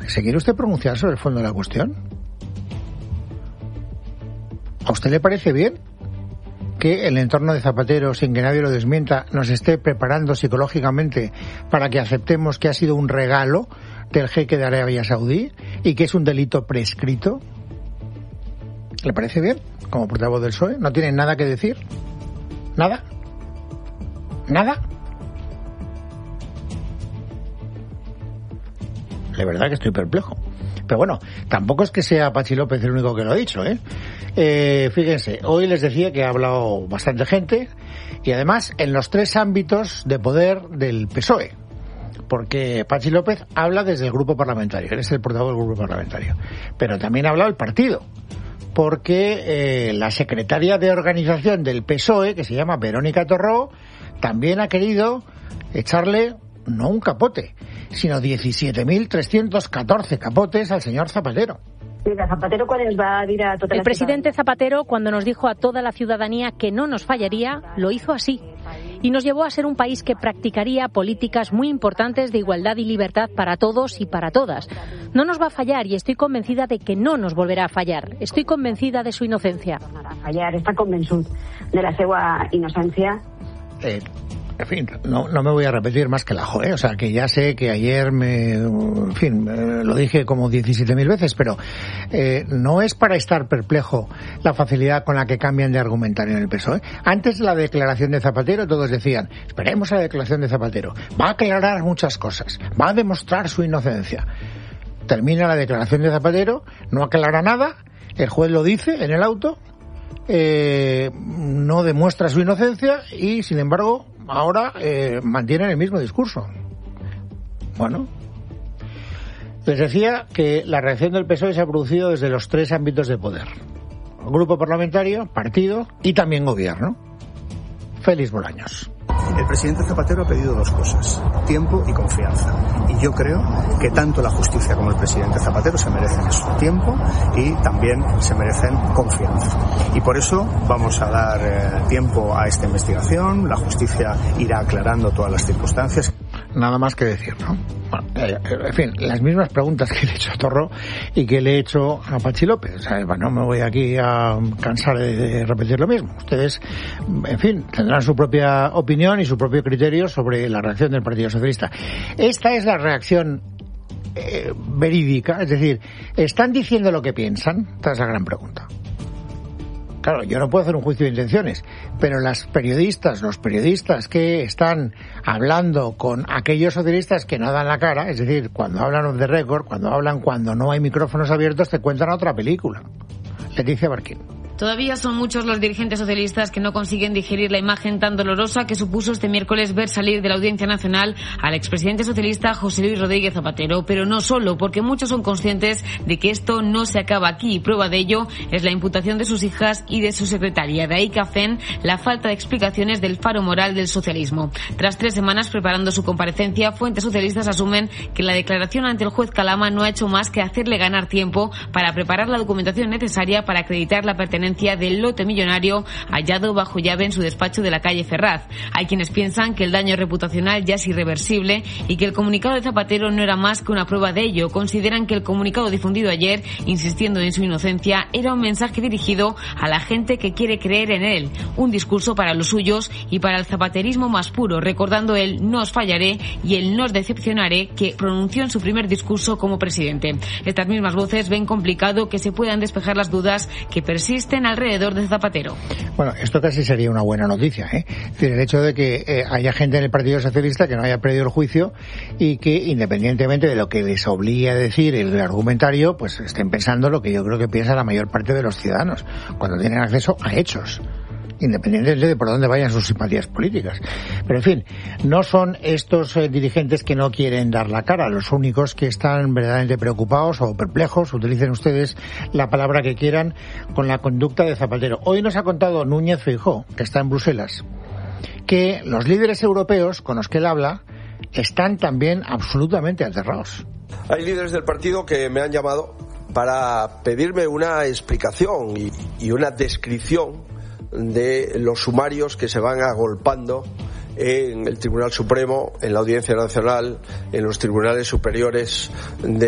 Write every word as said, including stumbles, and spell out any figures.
¿Se quiere usted pronunciar sobre el fondo de la cuestión? ¿A usted le parece bien que el entorno de Zapatero, sin que nadie lo desmienta, nos esté preparando psicológicamente para que aceptemos que ha sido un regalo del jeque de Arabia Saudí y que es un delito prescrito? ¿Le parece bien? Como portavoz del P S O E, ¿no tiene nada que decir? ¿Nada? ¿Nada? De verdad que estoy perplejo. Pero bueno, tampoco es que sea Patxi López el único que lo ha dicho, ¿eh? Eh, fíjense, hoy les decía que ha hablado bastante gente y además en los tres ámbitos de poder del P S O E. Porque Patxi López habla desde el grupo parlamentario, él es el portavoz del grupo parlamentario. Pero también ha hablado el partido. Porque eh, la secretaria de organización del P S O E, que se llama Verónica Torró, también ha querido echarle no un capote, sino diecisiete mil trescientos catorce capotes al señor Zapatero. Zapatero, ¿cuál va a ir a toda El la presidente ciudadanía? Zapatero, cuando nos dijo a toda la ciudadanía que no nos fallaría, lo hizo así. Y nos llevó a ser un país que practicaría políticas muy importantes de igualdad y libertad para todos y para todas. No nos va a fallar y estoy convencida de que no nos volverá a fallar. Estoy convencida de su inocencia. A fallar, està convençut de la seva innocència. Eh, en fin, no, no me voy a repetir más que la jo, ¿eh? O sea, que ya sé que ayer me, en fin, eh, lo dije como diecisiete mil veces, pero eh, no es para estar perplejo la facilidad con la que cambian de argumentario en el P S O E. Antes de la declaración de Zapatero todos decían, esperemos a la declaración de Zapatero, va a aclarar muchas cosas, va a demostrar su inocencia. Termina la declaración de Zapatero, no aclara nada, el juez lo dice en el auto, eh, no demuestra su inocencia y, sin embargo, ahora eh, mantienen el mismo discurso. Bueno, les decía que la reacción del P S O E se ha producido desde los tres ámbitos de poder: grupo parlamentario, partido y también gobierno. Félix Bolaños. El presidente Zapatero ha pedido dos cosas: tiempo y confianza. Y yo creo que tanto la justicia como el presidente Zapatero se merecen eso, tiempo, y también se merecen confianza. Y por eso vamos a dar eh, tiempo a esta investigación. La justicia irá aclarando todas las circunstancias. Nada más que decir, ¿no? Bueno, eh, en fin, las mismas preguntas que le he hecho a Torró y que le he hecho a Patxi López. O sea, no me voy aquí a cansar de, de repetir lo mismo. Ustedes, en fin, tendrán su propia opinión y su propio criterio sobre la reacción del Partido Socialista. Esta es la reacción eh, verídica, es decir, ¿están diciendo lo que piensan? Esta es la gran pregunta. Claro, yo no puedo hacer un juicio de intenciones, pero las periodistas, los periodistas que están hablando con aquellos socialistas que no dan la cara, es decir, cuando hablan off the record, cuando hablan cuando no hay micrófonos abiertos, te cuentan otra película. Leticia Barquín. Todavía son muchos los dirigentes socialistas que no consiguen digerir la imagen tan dolorosa que supuso este miércoles ver salir de la Audiencia Nacional al expresidente socialista José Luis Rodríguez Zapatero, pero no solo, porque muchos son conscientes de que esto no se acaba aquí, y prueba de ello es la imputación de sus hijas y de su secretaria. De ahí que hacen la falta de explicaciones del faro moral del socialismo. Tras tres semanas preparando su comparecencia, fuentes socialistas asumen que la declaración ante el juez Calama no ha hecho más que hacerle ganar tiempo para preparar la documentación necesaria para acreditar la pertenencia del lote millonario hallado bajo llave en su despacho de la calle Ferraz. Hay quienes piensan que el daño reputacional ya es irreversible y que el comunicado de Zapatero no era más que una prueba de ello. Consideran que el comunicado difundido ayer, insistiendo en su inocencia, era un mensaje dirigido a la gente que quiere creer en él, un discurso para los suyos y para el zapaterismo más puro, recordando el "no os fallaré" y el "no os decepcionaré" que pronunció en su primer discurso como presidente. Estas mismas voces ven complicado que se puedan despejar las dudas que persisten alrededor de Zapatero. Bueno, esto casi sería una buena noticia, ¿eh? Es decir, el hecho de que eh, haya gente en el Partido Socialista que no haya perdido el juicio y que, independientemente de lo que les obligue a decir el argumentario, pues estén pensando lo que yo creo que piensa la mayor parte de los ciudadanos cuando tienen acceso a hechos, independientemente de por dónde vayan sus simpatías políticas. Pero, en fin, no son estos eh, dirigentes que no quieren dar la cara los únicos que están verdaderamente preocupados o perplejos, utilicen ustedes la palabra que quieran, con la conducta de Zapatero. Hoy nos ha contado Núñez Feijóo, que está en Bruselas, que los líderes europeos con los que él habla están también absolutamente aterrados. Hay líderes del partido que me han llamado para pedirme una explicación y, y una descripción de los sumarios que se van agolpando en el Tribunal Supremo, en la Audiencia Nacional, en los tribunales superiores de